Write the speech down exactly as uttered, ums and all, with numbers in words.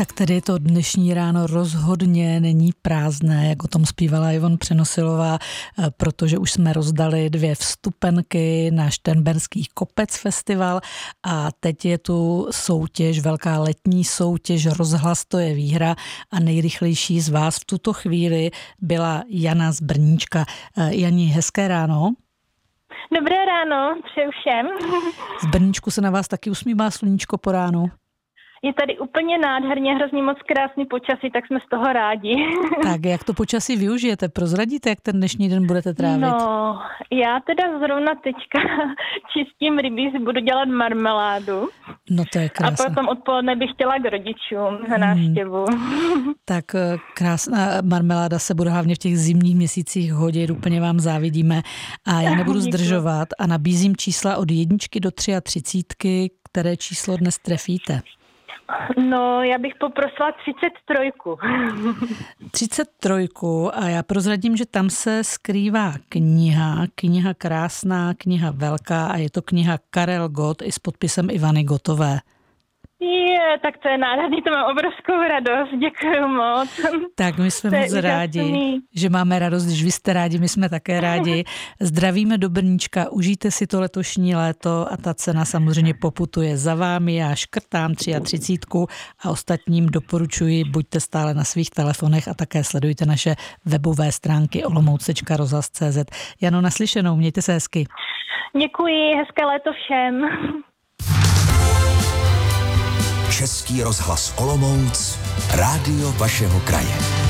Tak tedy to dnešní ráno rozhodně není prázdné, jak o tom zpívala Ivon Přenosilová, protože už jsme rozdali dvě vstupenky na Šternberský kopec festival a teď je tu soutěž, velká letní soutěž Rozhlas to je výhra a nejrychlejší z vás v tuto chvíli byla Jana z Brníčka. Jani, hezké ráno. Dobré ráno, přeju všem. Z Brníčku se na vás taky usmívá sluníčko po ránu? Je tady úplně nádherně, hrozně moc krásný počasí, tak jsme z toho rádi. Tak jak to počasí využijete? Prozradíte, jak ten dnešní den budete trávit? No, já teda zrovna teďka čistím rybíz, budu dělat marmeládu. No to je krásné. A potom odpoledne bych chtěla k rodičům na návštěvu. Hmm. Tak krásná marmeláda se bude hlavně v těch zimních měsících hodit, úplně vám závidíme. A já nebudu zdržovat a nabízím čísla od jedničky do třicítky, které číslo dnes trefíte? No, já bych poprosila třicet tři. třicet tři a já prozradím, že tam se skrývá kniha, kniha krásná, kniha velká a je to kniha Karel Gott i s podpisem Ivany Gottové. Je, tak to je nádherný, to mám obrovskou radost, děkuji moc. Tak my jsme moc rádi, že máme radost, když vy jste rádi, my jsme také rádi. Zdravíme do Brníčka, užijte si to letošní léto a ta cena samozřejmě poputuje za vámi. Já škrtám třicítku a ostatním doporučuji, buďte stále na svých telefonech a také sledujte naše webové stránky olomouc tečka rozhlas tečka cé zet. Jano, naslyšenou, mějte se hezky. Děkuji, hezké léto všem. Český rozhlas Olomouc, rádio vašeho kraje.